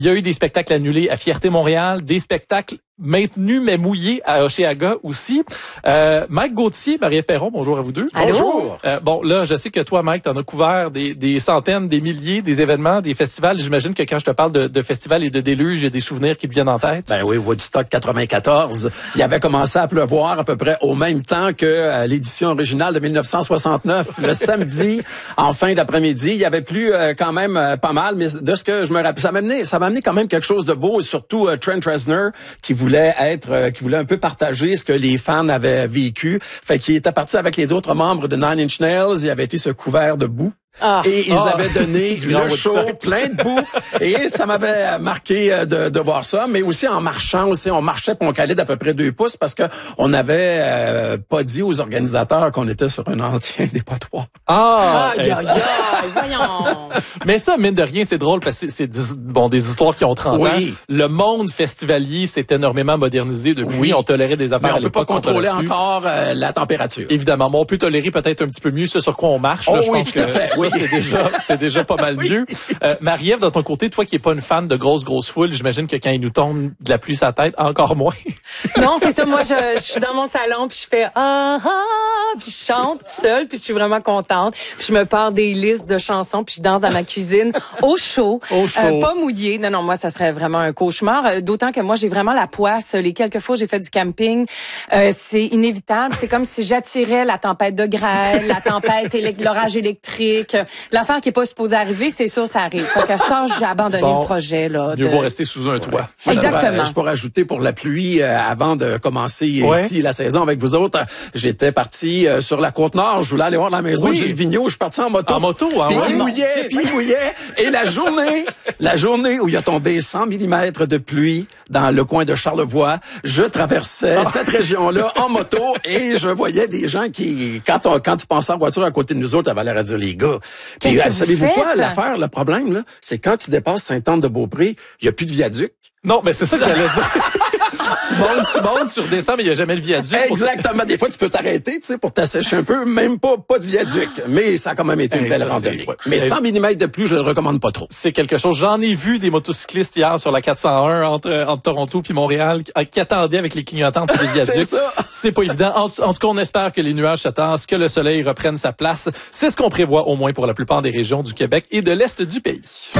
Il y a eu des spectacles annulés à Fierté Montréal, des spectacles maintenus mais mouillés à Hochelaga aussi. Mike Gauthier, Marie-Ève Perron, bonjour à vous deux. Allô? Bonjour. Bon, là, je sais que toi, Mike, t'en as couvert des centaines, des milliers, des événements, des festivals. J'imagine que quand je te parle de festivals et de déluges, il y a des souvenirs qui te viennent en tête. Ben oui, Woodstock 94. Il avait commencé à pleuvoir à peu près au même temps que l'édition originale de 1969. Le samedi, en fin d'après-midi, il y avait plu quand même pas mal, mais de ce que je me rappelle, ça m'a amené quand même quelque chose de beau, et surtout Trent Reznor qui voulait un peu partager ce que les fans avaient vécu. Fait qu'il était parti avec les autres membres de Nine Inch Nails, il avait été ce couvert de boue. Et ils avaient donné le show plein de boue. Et ça m'avait marqué de voir ça. Mais aussi en marchant, on marchait pour on calait d'à peu près 2 pouces parce que on n'avait pas dit aux organisateurs qu'on était sur un ancien dépotoir. Voyons. Mais ça, mine de rien, c'est drôle parce que c'est des histoires qui ont 30 ans. Le monde festivalier s'est énormément modernisé depuis. Oui. On tolérait des affaires mais à l'époque. On peut pas contrôler encore la température. Évidemment. Mais on peut tolérer peut-être un petit peu mieux ce sur quoi on marche. Là, je pense que c'est déjà pas mal mieux. Marie-Ève, de ton côté, toi qui es pas une fan de grosses foules, j'imagine que quand il nous tombe de la pluie sur la tête, encore moins. Non, c'est ça. Moi, je suis dans mon salon puis je fais puis je chante seule puis je suis vraiment contente. Puis je me pars des listes de chansons puis je danse dans ma cuisine au chaud. Pas mouillé. Non, moi, ça serait vraiment un cauchemar. D'autant que moi, j'ai vraiment la poisse. Les quelques fois j'ai fait du camping, c'est inévitable. C'est comme si j'attirais la tempête de grêle, la tempête l'orage électrique. L'affaire qui est pas supposée arriver, c'est sûr, ça arrive. Fait qu'à ce temps, j'ai abandonné le projet, là. Mieux vaut rester sous un toit. Ouais. Exactement. Je pourrais ajouter pour la pluie, avant de commencer ici la saison avec vous autres, j'étais parti sur la Côte-Nord. Je voulais aller voir la maison de Gilles Vigneault. Je suis parti en moto. En moto, hein? Puis il mouillait. Et la journée où il a tombé 100 mm de pluie dans le coin de Charlevoix, je traversais cette région-là en moto et je voyais des gens qui, quand tu passais en voiture à côté de nous autres, avaient l'air à dire, les gars. Puis savez-vous quoi, l'affaire, le problème, là, c'est quand tu dépasses Sainte-Anne-de-Beaupré, il y a plus de viaduc. Non, mais c'est ça que j'allais dire. tu montes, tu redescends, mais il n'y a jamais le viaduc. Exactement. Des fois, tu peux t'arrêter, tu sais, pour t'assécher un peu. Même pas de viaduc. Mais ça a quand même été une belle randonnée. Mais 100 mm de plus, je le recommande pas trop. C'est quelque chose. J'en ai vu des motocyclistes hier sur la 401 entre Toronto puis Montréal qui attendaient avec les clignotants des viaducs. C'est ça. C'est pas évident. En tout cas, on espère que les nuages se tassent, que le soleil reprenne sa place. C'est ce qu'on prévoit au moins pour la plupart des régions du Québec et de l'Est du pays.